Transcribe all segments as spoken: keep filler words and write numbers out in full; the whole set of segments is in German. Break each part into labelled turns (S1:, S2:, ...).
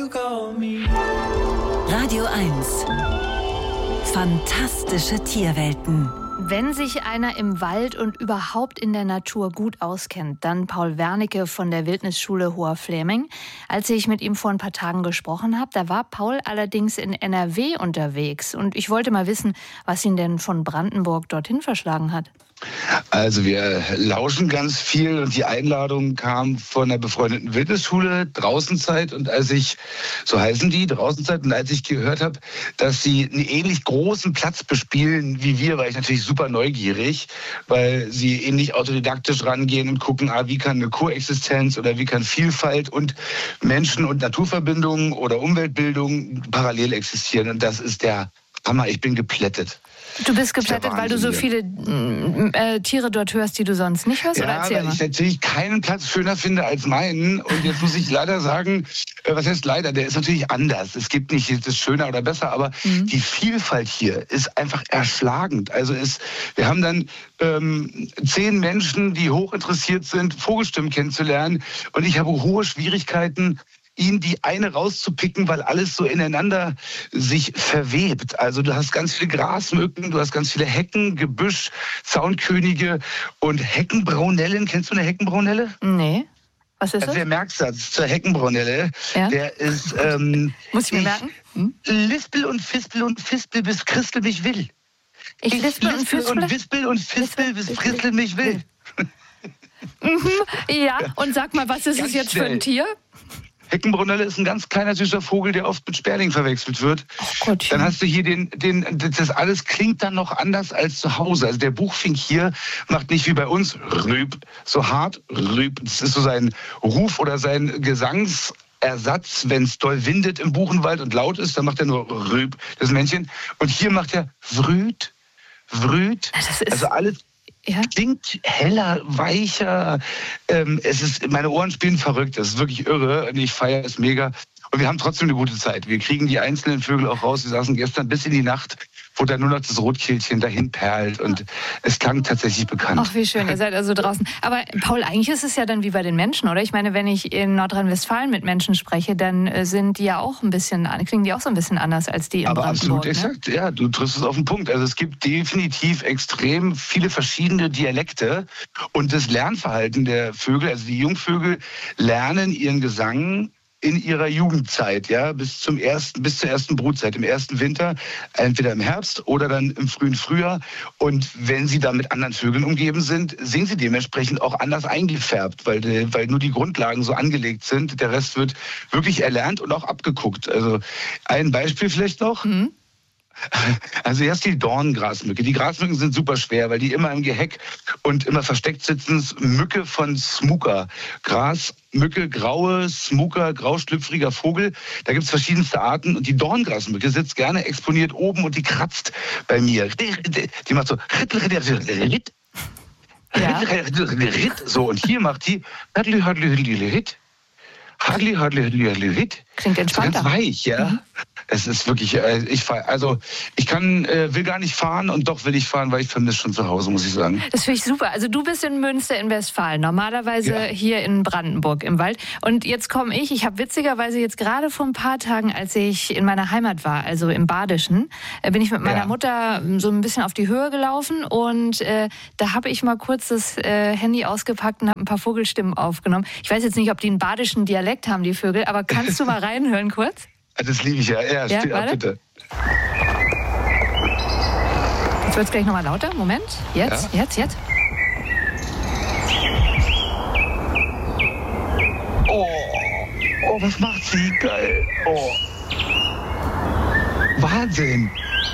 S1: Radio eins. Fantastische Tierwelten.
S2: Wenn sich einer im Wald und überhaupt in der Natur gut auskennt, dann Paul Wernicke von der Wildnisschule Hoher Fläming. Als ich mit ihm vor ein paar Tagen gesprochen habe, da war Paul allerdings in N R W unterwegs. Und ich wollte mal wissen, was ihn denn von Brandenburg dorthin verschlagen hat.
S3: Also wir lauschen ganz viel und die Einladung kam von der befreundeten Wildnisschule, Draußenzeit. Und als ich, so heißen die, Draußenzeit, und als ich gehört habe, dass sie einen ähnlich großen Platz bespielen wie wir, war ich natürlich super neugierig, weil sie ähnlich autodidaktisch rangehen und gucken, ah, wie kann eine Koexistenz oder wie kann Vielfalt und Menschen- und Naturverbindungen oder Umweltbildung parallel existieren. Und das ist der Hammer, ich bin geplättet.
S2: Du bist geplättet, weil du so viele äh, Tiere dort hörst, die du sonst nicht hörst?
S3: Ja,
S2: oder erzähl
S3: weil
S2: mal.
S3: ich natürlich keinen Platz schöner finde als meinen. Und jetzt muss ich leider sagen, äh, was heißt leider, der ist natürlich anders. Es gibt nicht das schöner oder besser, aber mhm. die Vielfalt hier ist einfach erschlagend. Also ist, wir haben dann ähm, zehn Menschen, die hochinteressiert sind, Vogelstimmen kennenzulernen. Und ich habe hohe Schwierigkeiten, ihn die eine rauszupicken, weil alles so ineinander sich verwebt. Also du hast ganz viele Grasmücken, du hast ganz viele Hecken, Gebüsch, Zaunkönige und Heckenbraunellen. Kennst du eine Heckenbraunelle?
S2: Nee. Was ist das?
S3: Also der Merksatz zur Heckenbraunelle,
S2: ja?
S3: der ist... Ähm,
S2: Muss ich mir merken? Hm?
S3: Lispel und Fispel und Fispel, bis Christel mich will.
S2: Ich, ich lispel und Fispel?
S3: und Wispel und Fispel, bis Christel mich will.
S2: Mhm, ja, und sag mal, was ist es jetzt für ein Tier?
S3: Heckenbraunelle ist ein ganz kleiner, süßer Vogel, der oft mit Sperling verwechselt wird.
S2: Oh
S3: dann hast du hier den, den, das alles klingt dann noch anders als zu Hause. Also der Buchfink hier macht nicht wie bei uns Rüb, so hart Rüb. Das ist so sein Ruf oder sein Gesangsersatz, wenn es doll windet im Buchenwald und laut ist, dann macht er nur Rüb, das Männchen. Und hier macht er Wrüt, Wrüt.
S2: Das ist
S3: also alles
S2: ja?
S3: klingt heller, weicher. Ähm, es ist, meine Ohren spielen verrückt. Das ist wirklich irre. Und ich feiere es mega. Und wir haben trotzdem eine gute Zeit. Wir kriegen die einzelnen Vögel auch raus. Wir saßen gestern bis in die Nacht, wo dann nur noch das Rotkehlchen dahin perlt. Und es klang tatsächlich bekannt.
S2: Ach, wie schön. Ihr seid also draußen. Aber Paul, eigentlich ist es ja dann wie bei den Menschen, oder? Ich meine, wenn ich in Nordrhein-Westfalen mit Menschen spreche, dann sind die ja auch ein bisschen, klingen die auch so ein bisschen anders als die in
S3: Aber
S2: Brandenburg.
S3: absolut exakt. Ne? Ja, du triffst es auf den Punkt. Also es gibt definitiv extrem viele verschiedene Dialekte. Und das Lernverhalten der Vögel, also die Jungvögel, lernen ihren Gesang in ihrer Jugendzeit, ja, bis zum ersten, bis zur ersten Brutzeit, im ersten Winter, entweder im Herbst oder dann im frühen Frühjahr. Und wenn sie dann mit anderen Vögeln umgeben sind, sehen sie dementsprechend auch anders eingefärbt, weil, weil nur die Grundlagen so angelegt sind. Der Rest wird wirklich erlernt und auch abgeguckt. Also ein Beispiel vielleicht noch. Mhm. Also erst die Dorngrasmücke. Die Grasmücken sind super schwer, weil die immer im Geheck und immer versteckt sitzen. Mücke von Smuka. Grasmücke, graue Smuka, grauschlüpfriger Vogel. Da gibt es verschiedenste Arten. Und die Dorngrasmücke sitzt gerne exponiert oben und die kratzt bei mir. Die macht so... Ja. So, und hier macht die... Hadli, hadli, hadli, hadli, hadli, hadli, hadli, hadli.
S2: Klingt entspannter.
S3: So ganz weich, ja. Mhm. Es ist wirklich, ich also ich kann, will gar nicht fahren und doch will ich fahren, weil ich vermisse schon zu Hause, muss ich sagen.
S2: Das finde ich super. Also du bist in Münster in Westfalen, normalerweise ja. hier in Brandenburg im Wald. Und jetzt komme ich, ich habe witzigerweise jetzt gerade vor ein paar Tagen, als ich in meiner Heimat war, also im Badischen, bin ich mit meiner ja. Mutter so ein bisschen auf die Höhe gelaufen und äh, da habe ich mal kurz das äh, Handy ausgepackt und habe ein paar Vogelstimmen aufgenommen. Ich weiß jetzt nicht, ob die einen badischen Dialekt haben, die Vögel, aber kannst du mal reinhören kurz?
S3: Das liebe ich ja. Ja,
S2: ja
S3: still ab, bitte.
S2: Jetzt wird es gleich nochmal lauter. Moment. Jetzt, ja. jetzt, jetzt.
S3: Oh, oh, was macht sie? Geil. Oh. Wahnsinn.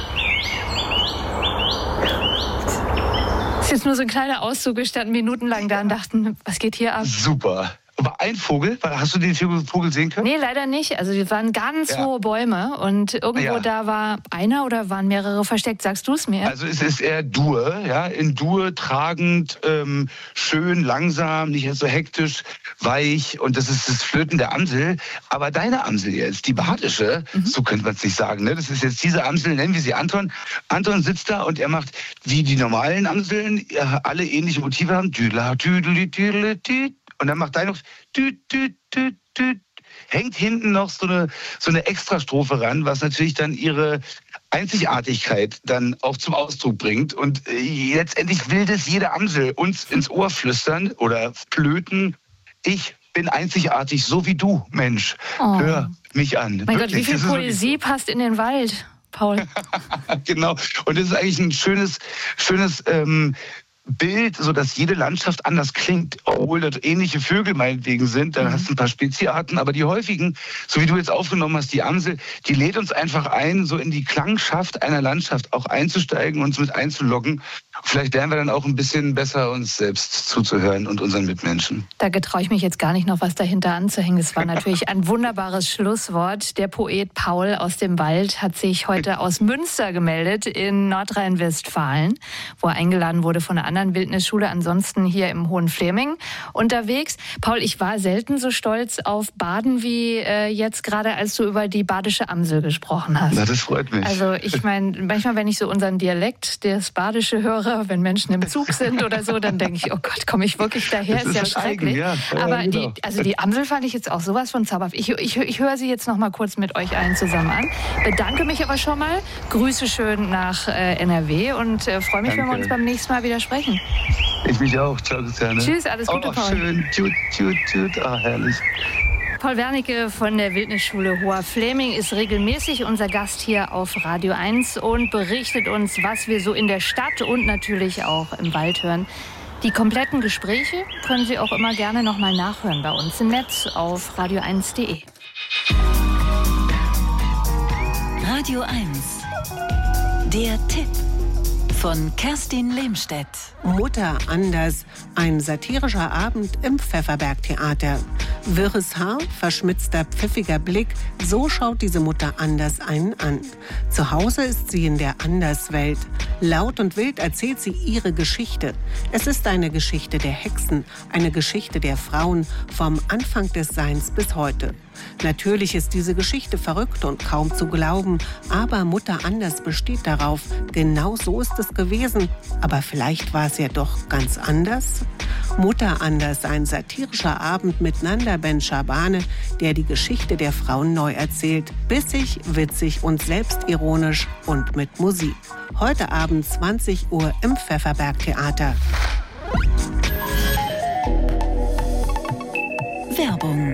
S2: Das ist jetzt nur so ein kleiner Auszug. Wir standen minutenlang da und dachten, was geht hier ab?
S3: Super. Aber ein Vogel, hast du den Vogel sehen können?
S2: Nee, leider nicht. Also die waren ganz ja. hohe Bäume und irgendwo ja. da war einer oder waren mehrere versteckt. Sagst du es mir?
S3: Also es ist eher Dur, ja, in Dur tragend, ähm, schön, langsam, nicht so hektisch, weich und das ist das Flöten der Amsel. Aber deine Amsel jetzt, die badische, mhm. so könnte man es nicht sagen, ne? Das ist jetzt diese Amsel, nennen wir sie Anton. Anton sitzt da und er macht, wie die normalen Amseln, alle ähnliche Motive haben. Und dann macht dein noch tüt, tüt, tüt, hängt hinten noch so eine, so eine Extrastrophe ran, was natürlich dann ihre Einzigartigkeit dann auch zum Ausdruck bringt. Und äh, letztendlich will das jede Amsel uns ins Ohr flüstern oder flöten. Ich bin einzigartig, so wie du, Mensch.
S2: Oh.
S3: Hör mich an.
S2: Mein
S3: Wirklich,
S2: Gott, wie viel
S3: das ist
S2: Poesie passt in den Wald, Paul?
S3: Genau. Und das ist eigentlich ein schönes, schönes ähm, Bild, so dass jede Landschaft anders klingt, obwohl dort ähnliche Vögel meinetwegen sind. Dann mhm. hast du ein paar Speziarten, aber die häufigen, so wie du jetzt aufgenommen hast, die Amsel, die lädt uns einfach ein, so in die Klangschaft einer Landschaft auch einzusteigen, uns mit einzuloggen. Vielleicht lernen wir dann auch ein bisschen besser, uns selbst zuzuhören und unseren Mitmenschen.
S2: Da getraue ich mich jetzt gar nicht noch was dahinter anzuhängen. Es war natürlich ein wunderbares Schlusswort. Der Poet Paul aus dem Wald hat sich heute aus Münster gemeldet in Nordrhein-Westfalen, wo er eingeladen wurde von einer anderen Wildnisschule, ansonsten hier im Hohenfleming unterwegs. Paul, ich war selten so stolz auf Baden wie äh, jetzt gerade, als du über die badische Amsel gesprochen hast.
S3: Na, das freut mich.
S2: Also ich meine, manchmal, wenn ich so unseren Dialekt, das Badische höre, wenn Menschen im Zug sind oder so, dann denke ich, oh Gott, komme ich wirklich daher?
S3: Das
S2: ist,
S3: ist
S2: ja schrecklich.
S3: Eigen, ja. Ja,
S2: aber
S3: genau.
S2: die, also die Amsel fand ich jetzt auch sowas von zauberhaft. Ich, ich, ich höre sie jetzt noch mal kurz mit euch allen zusammen an. Bedanke mich aber schon mal. Grüße schön nach äh, N R W und äh, freue mich,
S3: Danke.
S2: wenn wir uns beim nächsten Mal wieder sprechen.
S3: Ich mich auch. Ciao, Susanne.
S2: Tschüss, alles Gute,
S3: oh,
S2: Paul.
S3: Schön. Tschut, tschut, tschut. Ah, herrlich.
S2: Paul Wernicke von der Wildnisschule Hohenfleming ist regelmäßig unser Gast hier auf Radio eins und berichtet uns, was wir so in der Stadt und natürlich auch im Wald hören. Die kompletten Gespräche können Sie auch immer gerne noch mal nachhören bei uns im Netz auf radio eins punkt de.
S1: Radio eins. Der Tipp von Kerstin Lehmstedt.
S4: Mutter anders, ein satirischer Abend im Pfefferberg-Theater. Wirres Haar, verschmitzter, pfiffiger Blick, so schaut diese Mutter anders einen an. Zu Hause ist sie in der Anderswelt. Laut und wild erzählt sie ihre Geschichte. Es ist eine Geschichte der Hexen, eine Geschichte der Frauen, vom Anfang des Seins bis heute. Natürlich ist diese Geschichte verrückt und kaum zu glauben, aber Mutter Anders besteht darauf, genau so ist es gewesen. Aber vielleicht war es ja doch ganz anders? Mutter Anders, ein satirischer Abend mit Nanda Ben Shabane, der die Geschichte der Frauen neu erzählt. Bissig, witzig und selbstironisch und mit Musik. Heute Abend zwanzig Uhr im Pfefferberg-Theater.
S1: Werbung.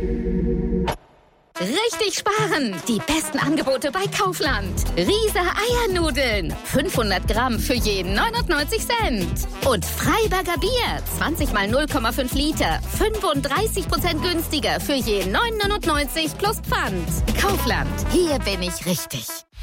S5: Richtig sparen! Die besten Angebote bei Kaufland. Riese Eiernudeln. fünfhundert Gramm für jeden neunundneunzig Cent. Und Freiberger Bier. zwanzig mal null Komma fünf Liter. fünfunddreißig Prozent günstiger für jeden neun neunundneunzig plus Pfand. Kaufland. Hier bin ich richtig.